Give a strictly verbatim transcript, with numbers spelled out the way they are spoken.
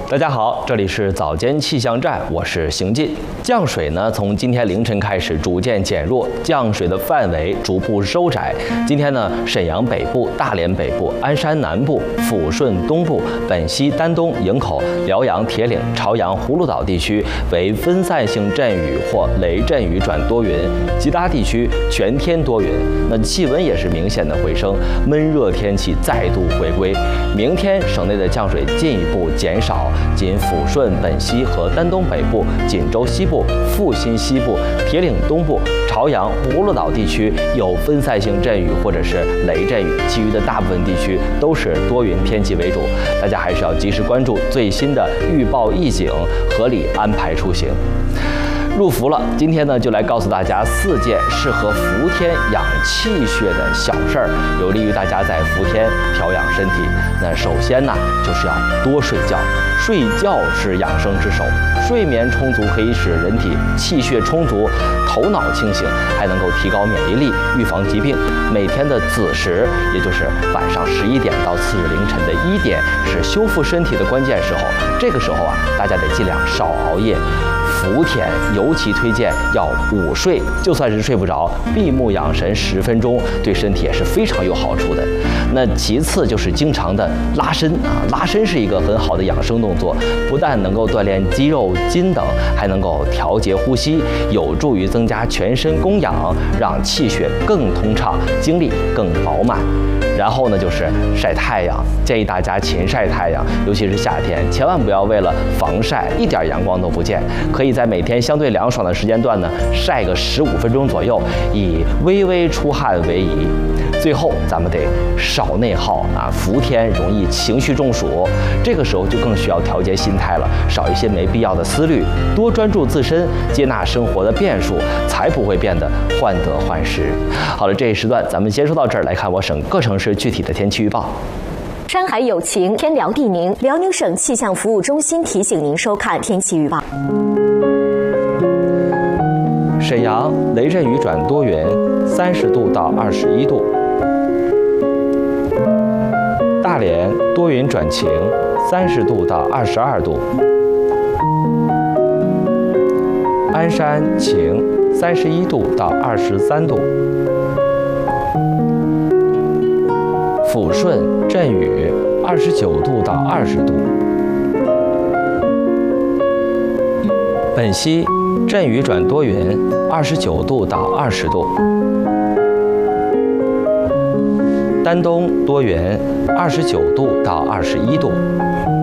大家好，这里是早间气象站，我是邢进。降水呢，从今天凌晨开始逐渐减弱，降水的范围逐步收窄。今天呢，沈阳北部、大连北部、鞍山南部、抚顺东部、本溪、丹东、营口、辽阳、铁岭、朝阳、葫芦岛地区为分散性阵雨或雷阵雨转多云，其他地区全天多云。那气温也是明显的回升，闷热天气再度回归。明天省内的降水进一步减少。仅抚顺、本溪和丹东北部、锦州西部、阜新西部、铁岭东部、朝阳、葫芦岛地区有分散性阵雨或者是雷阵雨，其余的大部分地区都是多云天气为主。大家还是要及时关注最新的预报预警，合理安排出行。入伏了，今天呢就来告诉大家四件适合伏天养气血的小事儿，有利于大家在伏天调养身体。那首先呢就是要多睡觉，睡觉是养生之首，睡眠充足可以使人体气血充足，头脑清醒，还能够提高免疫力，预防疾病。每天的子时，也就是晚上十一点到次日凌晨的一点，是修复身体的关键时候。这个时候啊，大家得尽量少熬夜。伏天尤其推荐要午睡，就算是睡不着，闭目养神十分钟，对身体也是非常有好处的。那其次就是经常的拉伸啊，拉伸是一个很好的养生动作，不但能够锻炼肌肉、筋等，还能够调节呼吸，有助于增加全身供氧，让气血更通畅，精力更饱满。然后呢，就是晒太阳，建议大家勤晒太阳，尤其是夏天，千万不要为了防晒一点阳光都不见。可以在每天相对凉爽的时间段呢，晒个十五分钟左右，以微微出汗为宜。最后，咱们得少内耗啊，伏天容易情绪中暑，这个时候就更需要调节心态了，少一些没必要的思虑，多专注自身，接纳生活的变数，才不会变得患得患失。好了，这一时段咱们先说到这儿，来看我省各城市具体的天气预报。 山海有晴，天凉地宁。辽宁省气象服务中心提醒您收看天气预报。 沈阳雷阵雨转多云，三十度到二十一度。大连多云转晴，三十度到二十二度。鞍山晴，三十一度到二十三度。抚顺阵雨，二十九度到二十度。本溪阵雨转多云，二十九度到二十度。丹东多云，二十九度到二十一度。